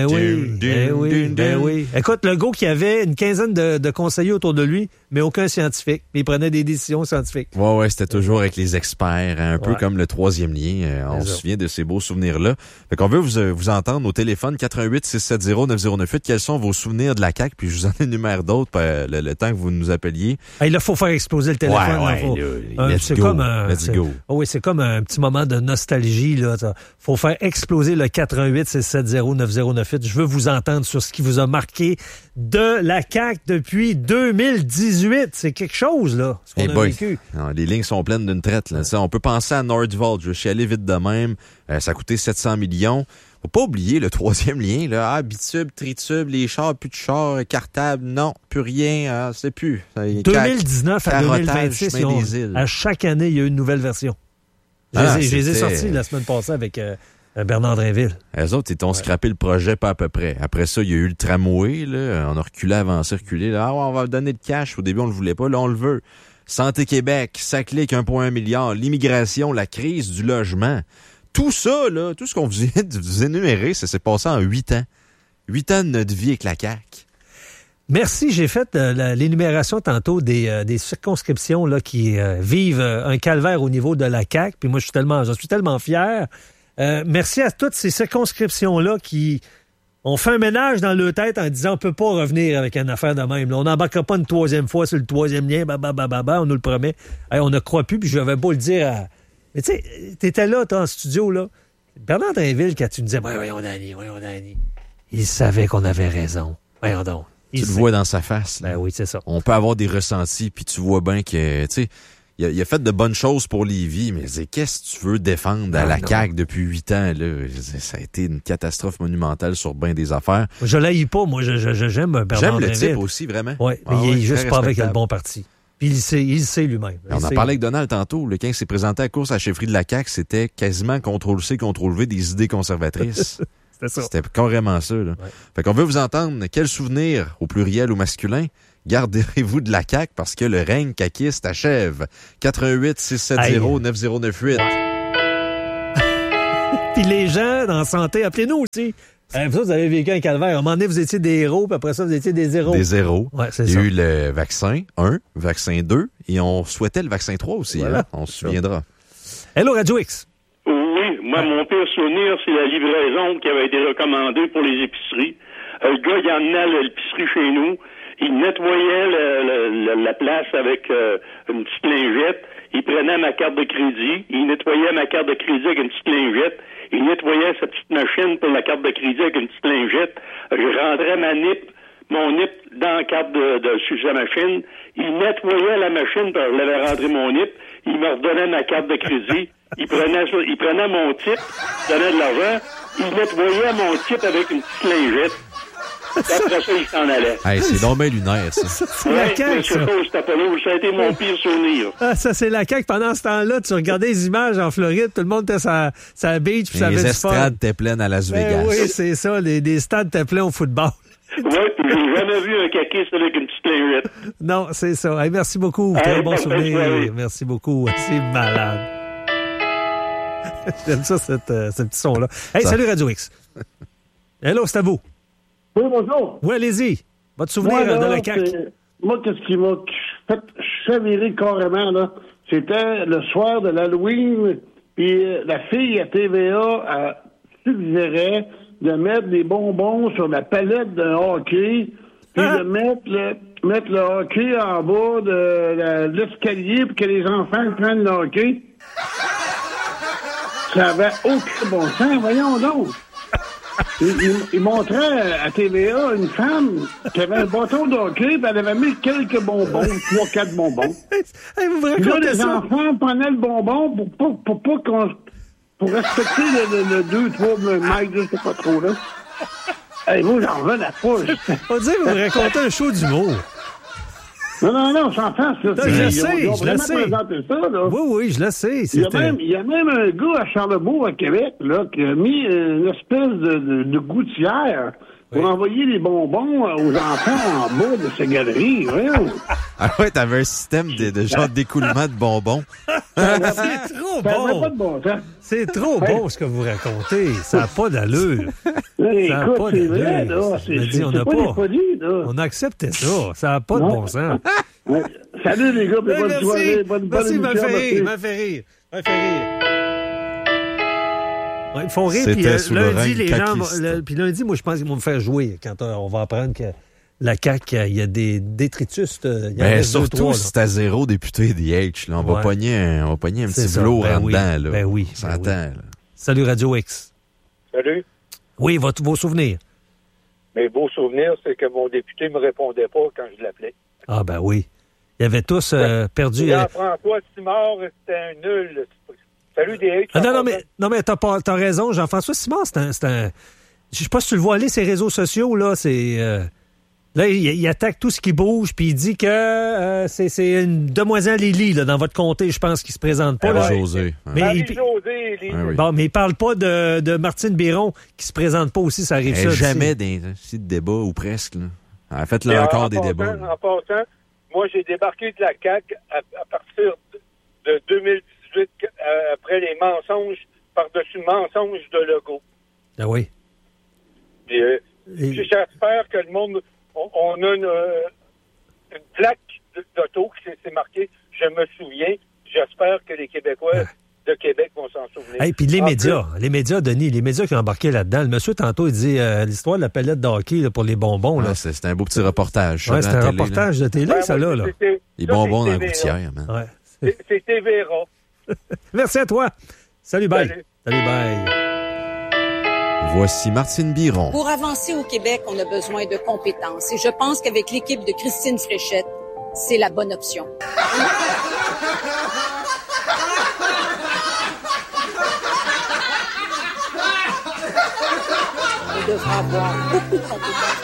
Oui. Écoute, Legault qui avait une quinzaine de conseillers autour de lui, mais aucun scientifique. Il prenait des décisions scientifiques. Ouais, c'était toujours avec les experts, un peu comme le troisième lien. On se souvient de ces beaux souvenirs-là. Fait qu'on veut vous entendre au téléphone 88-670-9098. Quels sont vos souvenirs de la CAQ? Puis je vous en énumère d'autres le temps que vous nous appeliez. Là, il faut faire exploser le téléphone. Let's go. Oui, c'est comme un petit moment de nostalgie. Il faut faire exploser le 88-670-9098. Je veux vous entendre sur ce qui vous a marqué de la CAQ depuis 2018. C'est quelque chose, là, ce qu'on a vécu. Non, les lignes sont pleines d'une traite. Là. On peut penser à Nordvolt. Je suis allé vite de même. Ça a coûté 700 millions. Faut pas oublier le troisième lien. Là. Bitube, tritube, les chars, plus de chars, cartable, non, plus rien. C'est plus. 2019 à 2026, à chaque année, il y a une nouvelle version. Je les ai sortis la semaine passée avec Bernard Drinville. Eux autres, ils t'ont scrappé le projet pas à peu près. Après ça, il y a eu le tramway. Là. On a reculé, avancé, reculé. Là, on va donner le cash. Au début, on le voulait pas. Là, on le veut. Santé Québec, ça clique 1,1 milliard. L'immigration, la crise du logement. Tout ça, là, tout ce qu'on vient de vous énumérer, ça s'est passé en 8 ans. 8 ans de notre vie avec la CAQ. Merci. J'ai fait l'énumération tantôt des circonscriptions là, qui vivent un calvaire au niveau de la CAQ. Puis moi, j'en suis tellement fier. Merci à toutes ces circonscriptions-là qui ont fait un ménage dans leur tête en disant on peut pas revenir avec une affaire de même. Là, on n'embarquera pas une troisième fois sur le troisième lien. On nous le promet. On ne croit plus, puis je vais pas le dire. Mais tu sais, t'étais là, en studio, là. Bernard Drinville, quand tu me disais voyons Danny. Il savait qu'on avait raison. Voyons donc. Tu le vois dans sa face. Ben oui, c'est ça. On peut avoir des ressentis, puis tu vois bien que, tu sais, il a fait de bonnes choses pour Lévis, mais qu'est-ce que tu veux défendre à la CAQ depuis 8 ans, là? Ça a été une catastrophe monumentale sur bien des affaires. Je l'haïs pas, moi, j'aime Bernard J'aime le Drinville. type aussi, vraiment. Oui, mais il est juste pas avec le bon parti. Puis il sait lui-même. On en parlait avec Donald tantôt. Quand il s'est présenté à la course à la chefferie de la CAQ, c'était quasiment CTRL-C, CTRL-V des idées conservatrices. C'était ça. C'était carrément ça. Là. Ouais. Fait qu'on veut vous entendre. Quel souvenir, au pluriel ou masculin, garderez-vous de la CAQ parce que le règne caquiste achève? 88-670-9098. Puis les gens dans la santé, appelez-nous aussi. Vous avez vécu un calvaire. À un moment donné, vous étiez des héros, puis après ça, vous étiez des zéros. Des zéros. Ouais, c'est Il y ça. a eu le vaccin 1, vaccin 2, et on souhaitait le vaccin 3 aussi. Voilà. Hein? On se souviendra. Hello, Radio X. Oui, moi, mon pire souvenir, c'est la livraison qui avait été recommandée pour les épiceries. Le gars, il emmenait l'épicerie chez nous. Il nettoyait la place avec une petite lingette. Il prenait ma carte de crédit. Il nettoyait ma carte de crédit avec une petite lingette. Il nettoyait sa petite machine pour la carte de crédit avec une petite lingette. Je rentrais mon NIP dans la carte sur sa machine. Il nettoyait la machine, puis je l'avais rentré mon NIP. Il me redonnait ma carte de crédit. Il prenait mon type, donnait de l'argent. Il nettoyait mon type avec une petite lingette. Après ça, il s'en allait. Hey, c'est donc bien lunaire, ça. C'est la CAQ, ça. Ça a été mon pire souvenir. Ah, ça, c'est la CAQ. Pendant ce temps-là, tu regardais les images en Floride, tout le monde était sur la beach, puis ça avait du fun. Les estrades étaient pleines à Las Vegas. Oui, c'est ça. Les stades étaient pleins au football. Oui, puis j'ai jamais vu un caquiste avec une petite lingette. Non, c'est ça. Hey, merci beaucoup. Très bon souvenir. Merci beaucoup. C'est malade. J'aime ça, ce petit son-là. Hey, salut Radio X. Hello, c'est à vous. Oui, bonjour. Oui, allez-y. Votre souvenir de la CAQ. Moi, qu'est-ce qui m'a fait chavirer carrément, là? C'était le soir de l'Halloween, puis la fille à TVA suggérait de mettre des bonbons sur la palette d'un hockey, puis de mettre le hockey en bas de l'escalier pour que les enfants prennent le hockey. Ça avait aucun bon sens, voyons donc. Il montrait à TVA une femme qui avait un bâton de hockey, puis elle avait mis quelques bonbons, 3-4 bonbons. Hey, vous puis là, les enfants prenaient le bonbon pour pas qu'on... pour respecter le 2-3 mètres, je sais pas trop, là. Hey, moi, j'en revenais pas. On dirait que vous me racontez un show d'humour. Non, j'en pense. Je le sais. Oui, je le sais. Il y a même un gars à Charlebourg, à Québec, là, qui a mis une espèce de gouttière pour envoyer les bonbons aux enfants en bas de ces galeries. Voyons. Ah ouais, t'avais un système de genre d'écoulement de bonbons. C'est trop bon. Pas de bon sens. C'est trop bon ce que vous racontez. Ça n'a pas d'allure. Ça n'a pas d'allure. On pas folie, là. On acceptait ça. Ça n'a pas de bon sens. Ouais. Salut les gars, bonne soirée. Bonne merci, m'a fait rire. Ouais, ils font rire, puis lundi, les gens... Puis lundi, moi, je pense qu'ils vont me faire jouer quand on va apprendre que la CAQ, il y a des détritus. Mais surtout, si c'est à 0 député DH, là, on va pogner un petit velours en dedans. Là. Ben oui. Ça attend. Là. Salut Radio X. Salut. Oui, vos souvenirs. Mes beaux souvenirs, c'est que mon député me répondait pas quand je l'appelais. Ah ben oui. Ils avaient tous perdu... Jean-François Simard, c'était un nul. Salut DH. Non, mais t'as raison. Jean-François Simard, c'est un... Je sais pas si tu le vois aller, ces réseaux sociaux, là, c'est... Là, il attaque tout ce qui bouge, puis il dit que c'est une demoiselle Lily, là, dans votre comté, je pense, qui se présente pas. Là. José. Marie-José, Lily. Oui. Bon, mais il parle pas de Martine Biron, qui se présente pas aussi, ça arrive ça. Jamais des débats, ou presque, là. Elle a fait là encore des débats. En passant, moi, j'ai débarqué de la CAQ à partir de 2018, après les mensonges, par-dessus mensonges de Legault. Ah oui. Et j'espère que le monde... On a une plaque d'auto qui s'est marquée. Je me souviens. J'espère que les Québécois de Québec vont s'en souvenir. Et puis les médias, Denis, les médias qui ont embarqué là-dedans. Le monsieur, tantôt, il dit l'histoire de la palette de hockey là, pour les bonbons. Là. C'est un beau petit reportage. Ouais, c'est un reportage de télé, ça, là. Les bonbons dans la gouttière, man. Ouais. C'est TVRA. Merci à toi. Salut, bye. Salut, bye. Voici Martine Biron. Pour avancer au Québec, on a besoin de compétences. Et je pense qu'avec l'équipe de Christine Fréchette, c'est la bonne option. On devra avoir beaucoup de compétences.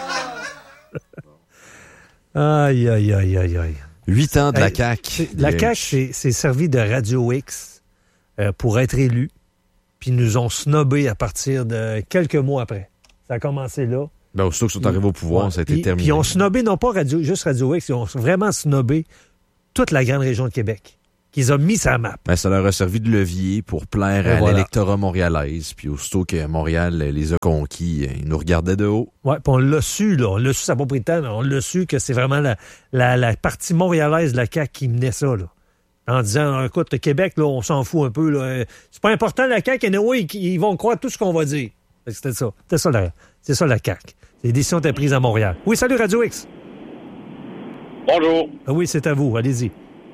Aïe, aïe, aïe, aïe, aïe. 8 ans de la CAQ. La CAQ s'est servi de Radio X pour être élu, puis ils nous ont snobé à partir de quelques mois après. Ça a commencé là. Ben, aussitôt qu'ils sont arrivés au pouvoir, ça a été terminé. Puis ils ont snobé, non pas juste Radio X, ils ont vraiment snobé toute la grande région de Québec, qu'ils ont mis sur la map. Ben, ça leur a servi de levier pour plaire à l'électorat montréalaise. Puis aussitôt que Montréal les a conquis, ils nous regardaient de haut. Oui, puis on l'a su, là. On l'a su, ça n'a pas pris de temps, mais on l'a su que c'est vraiment la partie montréalaise de la CAQ qui menait ça, là. En disant, écoute, le Québec, là, on s'en fout un peu, là. C'est pas important, la CAQ, et oui, ils vont croire tout ce qu'on va dire. C'était ça. C'est ça, la CAQ. Les décisions étaient prises à Montréal. Oui, salut, Radio X. Bonjour. Ah oui, c'est à vous. Allez-y.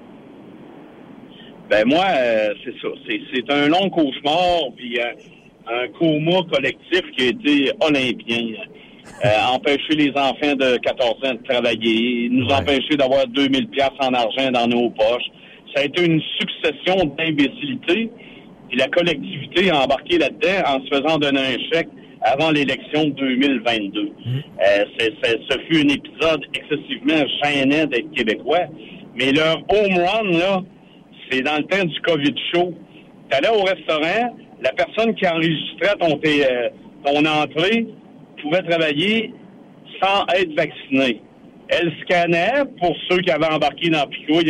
Ben moi, c'est ça. C'est un long cauchemar, puis un coma collectif qui a été olympien. Empêcher les enfants de 14 ans de travailler, nous empêcher d'avoir 2000 $ en argent dans nos poches. Ça a été une succession d'imbécilités. Et la collectivité a embarqué là-dedans en se faisant donner un chèque avant l'élection de 2022. Ce fut un épisode excessivement gênant d'être québécois. Mais leur home run, là, c'est dans le temps du COVID show. T'allais au restaurant, la personne qui enregistrait ton entrée pouvait travailler sans être vaccinée. Elle scannait pour ceux qui avaient embarqué dans Picouille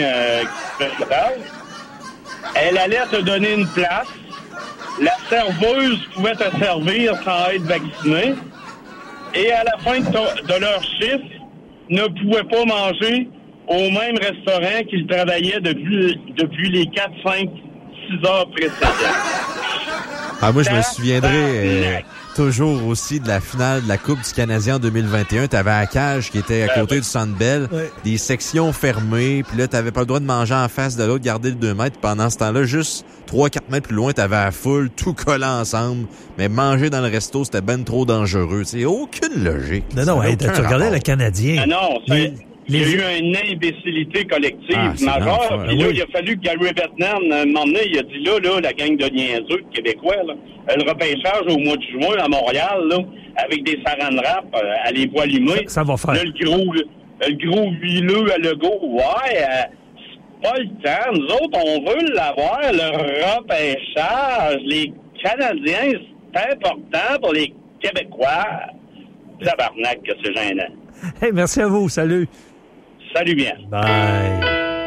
elle allait te donner une place. La serveuse pouvait te servir sans être vaccinée. Et à la fin de leur chiffre, ne pouvait pas manger au même restaurant qu'ils travaillaient depuis les 4, 5, 6 heures précédentes. Ah, moi, je me souviendrai toujours aussi de la finale de la Coupe du Canadien en 2021. T'avais la cage qui était à côté du Centre Bell, des sections fermées, puis là, t'avais pas le droit de manger en face de l'autre, garder le 2 mètres. Pendant ce temps-là, juste 3-4 mètres plus loin, t'avais la foule, tout collant ensemble. Mais manger dans le resto, c'était ben trop dangereux. C'est aucune logique. Non, tu regardais le Canadien. Ah non, il y a eu une imbécilité collective majeure. Puis là, il a fallu que Gary Bettman, à un moment donné, il a dit là, la gang de niaiseux de Québécois, là, le repêchage au mois de juin à Montréal, là, avec des saran wrap à les poils limés. Ça va faire. Là, le gros huileux à Legault, c'est pas le temps. Nous autres, on veut l'avoir, le repêchage. Les Canadiens, c'est important pour les Québécois. Tabarnak, que c'est gênant. Hey, merci à vous. Salut. Salut bien. Bye.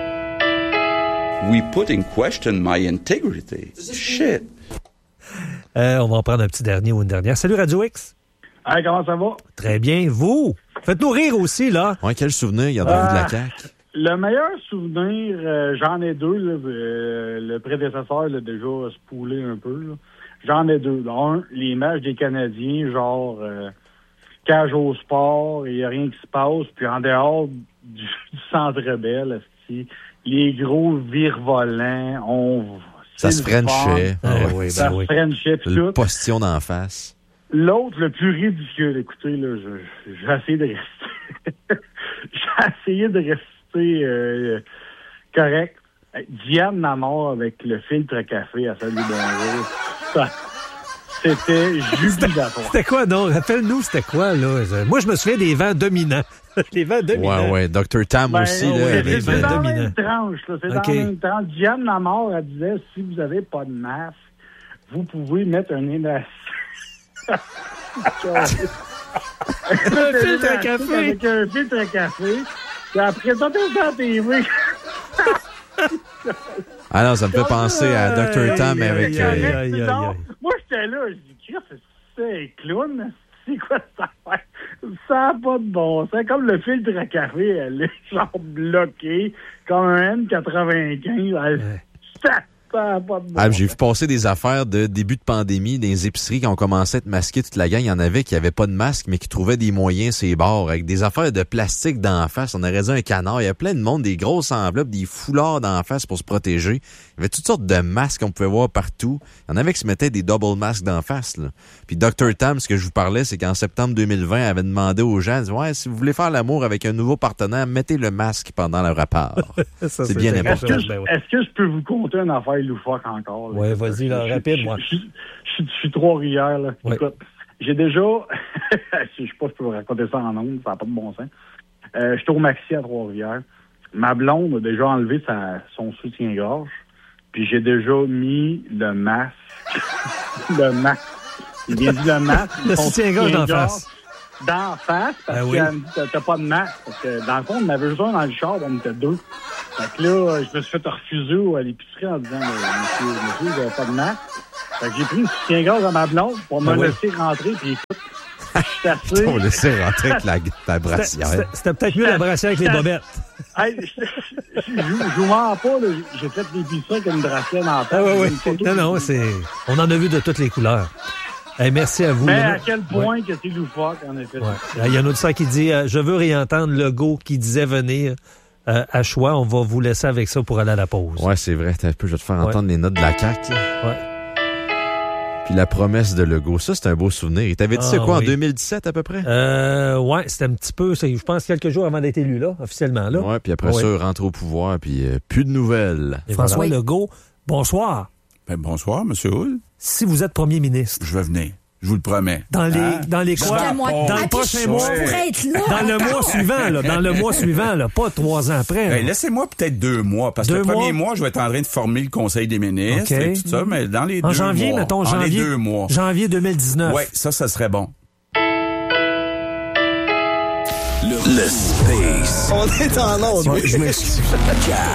We put in question my integrity. Shit. On va en prendre un petit dernier ou une dernière. Salut Radio X. Hey, comment ça va? Très bien. Vous? Faites-nous rire aussi, là. Ouais, quel souvenir gardez-vous de la CAQ? Le meilleur souvenir, j'en ai deux. Là, le prédécesseur l'a déjà spoulé un peu. Là. J'en ai deux. Un, les matchs des Canadiens, genre cage au sport, il n'y a rien qui se passe. Puis en dehors du Centre Bell, les gros virevolants, ça se frenchait. Ça se frenchait. Le postillon d'en face. L'autre, le plus ridicule, écoutez, là, j'ai essayé de rester... j'ai essayé de rester correct. Diane Namor avec le filtre à café à Salut Bonjour. C'était jubilatoire. C'était quoi, non? Rappelle-nous, c'était quoi, là? Moi, je me souviens des vents dominants. Les vents dominants. Ouais, Dr. Tam aussi, là. C'est dans la même tranche, là. C'est dans la même tranche. Diane Namor, elle disait, si vous n'avez pas de masque, vous pouvez mettre un élastique. Un filtre à café. Avec un filtre à café. Puis après, ça, t'es dans TV. Ah non, ça me fait penser à Dr. Tam avec... Moi, j'étais là, je dis, c'est clown, c'est quoi ça fait? Ça n'a pas de bon sens. Comme le filtre à café, elle est genre bloquée, comme un N95. Ça Ça n'a pas de bon Ah, j'ai sens. vu passer des affaires de début de pandémie, des épiceries qui ont commencé à être masquées toute la gang. Il y en avait qui n'avaient pas de masque, mais qui trouvaient des moyens ces bars avec des affaires de plastique d'en face. On aurait dit un canard. Il y a plein de monde, des grosses enveloppes, des foulards d'en face pour se protéger. Il y avait toutes sortes de masques qu'on pouvait voir partout. Il y en avait qui se mettaient des double masques d'en face, là. Puis Dr. Tam, ce que je vous parlais, c'est qu'en septembre 2020, avait demandé aux gens, ouais, si vous voulez faire l'amour avec un nouveau partenaire, mettez le masque pendant le rapport. Ça, c'est bien quelque important. chose, ben oui. Est-ce que je peux vous conter une affaire loufoque encore? Oui, vas-y, là, rapide, moi. Je suis Trois-Rivières, là. Ouais. Écoute, j'ai déjà... je sais pas si je peux vous raconter ça en ondes, ça n'a pas de bon sens. Je suis au Maxi à Trois-Rivières. Ma blonde a déjà enlevé son soutien-gorge, puis j'ai déjà mis le masque. Le masque. Il vient dit le masque. Le soutien-gorge d'en face. D'en face, parce qu'elle me dit, t'as pas de masque. Parce que dans le fond, on avait juste un dans le char, on était deux. Fait que là, je me suis fait refuser à l'épicerie en disant, monsieur, vous n'avez pas de masque. Fait que j'ai pris le soutien-gorge à ma blonde pour me laisser rentrer, puis écoute, je suis assez... On laissait rentrer avec la brassière. C'était peut-être mieux la brassière avec les bobettes. Hey, je vous mens pas, là, j'ai fait l'épicerie avec une brassière dans la tête. Ah oui. Non, on en a vu de toutes les couleurs. Hey, merci à vous. Mais à quel point que c'est loufoque, en effet. Il y a un auditeur qui dit je veux réentendre le go qui disait venir à choix. On va vous laisser avec ça pour aller à la pause. Ouais, c'est vrai. Je vais te faire entendre les notes de la CAQ. Ouais. Puis la promesse de Legault. Ça, c'est un beau souvenir. Il t'avait dit en 2017 à peu près? Ouais, c'était un petit peu, je pense, quelques jours avant d'être élu, là, officiellement. Là. Ouais, puis après ça, rentre au pouvoir, puis plus de nouvelles. Et François Legault, bonsoir. Ben, bonsoir, M. Hull. Si vous êtes premier ministre. Je vais venir. Je vous le promets. Dans les quoi? Dans le prochain mois? Dans le mois suivant, là. Dans le mois suivant, là. Pas 3 ans après. Ben, laissez-moi peut-être 2 mois. Parce que le premier mois, je vais être en train de former le Conseil des ministres et tout ça. Mais dans les 2 mois. En janvier, mettons, les 2 mois. Janvier 2019. Oui, ça serait bon. Le space. On est en ordre. Je m'excuse.